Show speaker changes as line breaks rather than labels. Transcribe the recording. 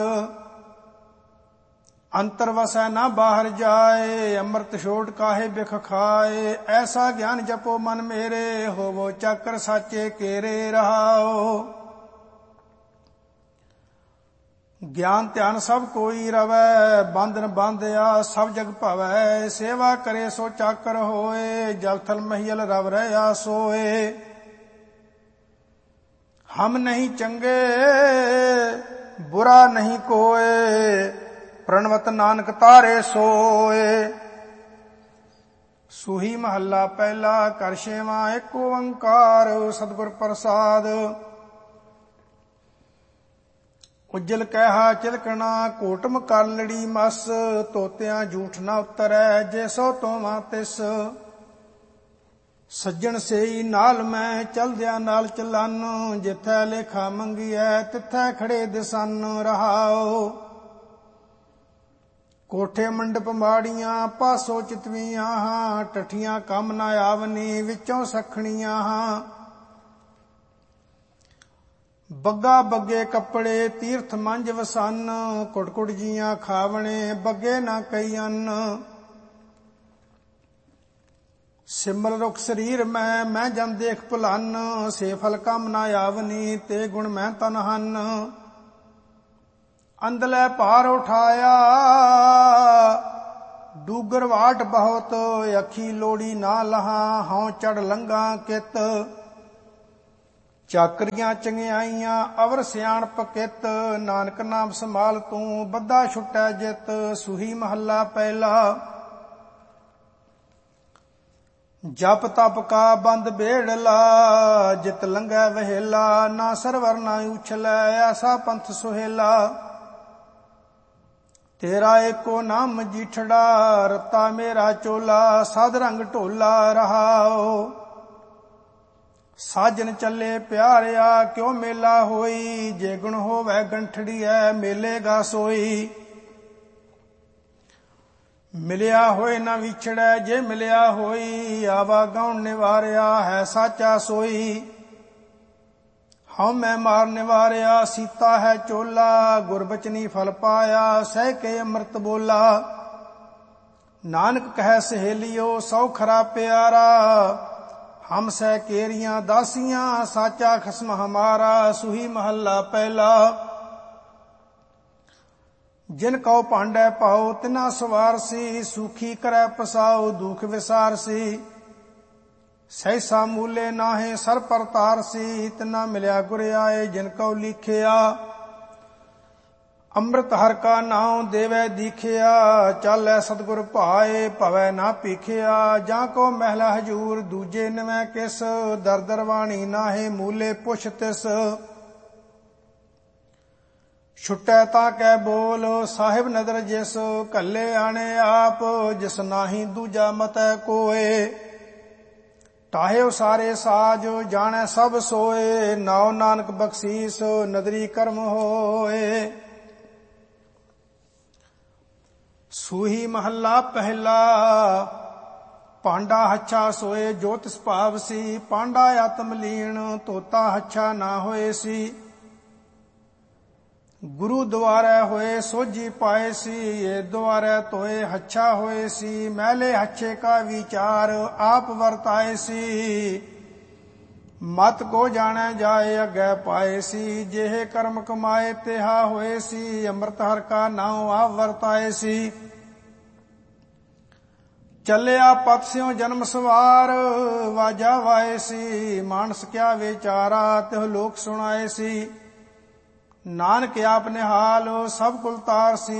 अंतर वसै न बाहर जाए, अमृत छोड़ काहे बिख खाए। ऐसा ज्ञान जपो मन मेरे, होवो चाकर साचे केरे रहाओ। ज्ञान ध्यान सब कोई रवै, बंधन बांधिया सब जग भवै। सेवा करे सो चाकर होए, जल थल महियल रव रहा सोए। हम नहीं चंगे बुरा नहीं कोय, प्रणवत नानक तारे सोए। सूही महला पहला, कर छेवां एक ओंकार, सतगुर प्रसाद। उज्जल कहा चिलकना, कोटम कर लड़ी मस। तोतियां झूठ न उतरै, जे सो तोवां तिस। सज्जन सेई नाल मैं, चलदिया नाल चलन। जिथै लेखा मंगिए, तिथै खड़े दिसन रहाओ। कोठे मंडप माड़ियां, पासो चितवियां हां। टठियां कम न आवनी, विचों सखणियां हां। ਬੱਗਾ ਬੱਗੇ ਕੱਪੜੇ ਤੀਰਥ ਮੰਜ ਵਸਨ। ਕੁੜਕੁੜ ਜੀਆਂ ਖਾਵਣੇ, ਬੱਗੇ ਨਾ ਕਈ ਅੰਨ। ਸਿਮਰ ਰੁਖ ਸਰੀਰ ਮੈਂ ਜਨ ਦੇਖ ਭੁਲਨ। ਸੇ ਫਲ ਕਮ ਨਾ ਆਵਨੀ, ਤੇ ਗੁਣ ਮੈਂ ਤਨ ਹਨ। ਅੰਦਲੇ ਭਾਰ ਉਠਾਇਆ, ਡੂਗਰ ਵਾਟ ਬਹੁਤ। ਅੱਖੀ ਲੋੜੀ ਨਾ ਲਹਾ, ਹਉ ਚੜ ਲੰਘਾ ਕਿਤ। ਚਾਕਰੀਆਂ ਚੰਗਿਆਈਆਂ ਅਵਰ ਸਿਆਣਪ ਕਿਤ। ਨਾਨਕ ਨਾਮ ਸੰਭਾਲ ਤੂੰ, ਬੱਧਾ ਛੁਟੈ ਜਿਤ। ਸੂਹੀ ਮਹੱਲਾ ਪਹਿਲਾ। ਜਪ ਤਪ ਕਾ ਬੰਦ ਬੇੜਲਾ, ਜਿਤ ਲੰਘੈ ਵਹੇਲਾ। ਨਾ ਸਰਵਰ ਨਾ ਉਛਲੈ, ਐਸਾ ਪੰਥ ਸੁਹੇਲਾ। ਤੇਰਾ ਏਕੋ ਨਾਮ ਜੀਠੜਾ, ਰਤਾ ਮੇਰਾ ਚੋਲਾ। ਸਾਧ ਰੰਗ ਢੋਲਾ ਰਹਾਓ। ਸਾਜਨ ਚੱਲੇ ਪਿਆਰਿਆ, ਕਿਉ ਮੇਲਾ ਹੋਈ। ਜੇ ਗੁਣ ਹੋਵੈ ਗੰਠੜੀਐ, ਮੇਲੇਗਾ ਸੋਈ। ਮਿਲਿਆ ਹੋਏ ਨਾ ਵਿਛੜੈ, ਜੇ ਮਿਲਿਆ ਹੋਈ। ਆਵਾ ਗਾਉਣ ਨਿਵਾਰਿਆ, ਹੈ ਸਾਚਾ ਸੋਈ। ਹਉ ਮੈਂ ਮਾਰ ਨਿਵਾਰਿਆ, ਸੀਤਾ ਹੈ ਚੋਲਾ। ਗੁਰਬਚਨੀ ਫਲ ਪਾਇਆ, ਸਹਿ ਕੇ ਅੰਮ੍ਰਿਤ ਬੋਲਾ। ਨਾਨਕ ਕਹੈ ਸਹੇਲਿਓ, ਸੌ ਖਰਾ ਪਿਆਰਾ। ਹਮ ਸਹਿ ਕੇਰੀਆਂ ਦਾਸੀਆਂ, ਸਾਚਾ ਖਸਮ ਹਮਾਰਾ। ਸੂਹੀ ਮਹੱਲਾ ਪਹਿਲਾ। ਜਿਨ ਕਉ ਭਾਂਡੈ ਪਾਉ, ਤਿਨਾ ਸਵਾਰਸੀ। ਸੂਖੀ ਕਰੈ ਪਸਾਉ, ਦੁਖ ਵਿਸਾਰਸੀ। ਸਹਿਸਾ ਮੂਲੇ ਨਾਹੇ, ਸਰ ਪਰ ਤਾਰਸੀ। ਤਿਨਾ ਮਿਲਿਆ ਗੁਰ ਆਏ, ਜਿਨ ਕਉ ਲਿਖਿਆ। ਅੰਮ੍ਰਿਤ ਹਰਿ ਕਾ ਨਾਉ, ਦੇਵੈ ਦੀਖਿਆ। ਚਾਲੈ ਸਤਿਗੁਰ ਭਾਏ, ਭਵੈ ਨਾ ਭੀਖਿਆ। ਜਾਂ ਕੋ ਮਹਿਲਾ ਹਜੂਰ, ਦੂਜੇ ਨਵੈ ਕਿਸ। ਦਰ ਦਰਵਾਣੀ ਨਾਹੇ, ਮੂਲੇ ਪੁੱਛ ਤਿਸ। ਛੁਟੈ ਤਾਂ ਕੈ ਬੋਲ, ਸਾਹਿਬ ਨਦਰ ਜਿਸ। ਕੱਲੇ ਆਣੇ ਆਪ, ਜਿਸ ਨਾਹੀ ਦੂਜਾ ਮਤੈ ਕੋਏ। ਟਾਹਿਓ ਸਾਰੇ ਸਾਜ, ਜਾਣੈ ਸਭ ਸੋਏ। ਨਾਉ ਨਾਨਕ ਬਖਸ਼ੀਸ, ਨਦਰੀ ਕਰਮ ਹੋਏ। ਸੂਹੀ ਮਹੱਲਾ ਪਹਿਲਾ। ਪਾਂਡਾ ਹੱਛਾ ਸੋਏ, ਜੋ ਤਿਸ ਭਾਵ ਸੀ। ਪਾਂਡਾ ਆਤਮ ਲੀਣ, ਤੋਤਾ ਹੱਛਾ ਨਾ ਹੋਏ ਸੀ। ਗੁਰੂ ਦੁਆਰੈ ਹੋਏ, ਸੋਝੀ ਪਾਏ ਸੀ। ਇਹ ਦੁਆਰੈ ਧੋਏ, ਹੱਛਾ ਹੋਏ ਸੀ। ਮਹਿਲੇ ਹੱਛੇ ਕਾ ਵਿਚਾਰ, ਆਪ ਵਰਤਾਏ ਸੀ। ਮਤ ਕੋ ਜਾਣੈ ਜਾਏ, ਅੱਗੇ ਪਾਏ ਸੀ। ਜਿਹੇ ਕਰਮ ਕਮਾਏ, ਤਿਹਾ ਹੋਏ ਸੀ। ਅੰਮ੍ਰਿਤ ਹਰਿ ਕਾ ਨਾਉ, ਆਪ ਵਰਤਾਏ ਸੀ। ਚੱਲਿਆ ਪਤ ਸਿਉ ਜਨਮ ਸਵਾਰ, ਵਾਜਾ ਵਾਏ ਸੀ। ਮਾਨਸ ਕਿਆ ਵਿਚਾਰਾ, ਤਿਹੁ ਲੋਕ ਸੁਣਾਏ ਸੀ। ਨਾਨਕ ਆਪ ਨਿਹਾਲ, ਸਭ ਕੁਲ ਤਾਰ ਸੀ।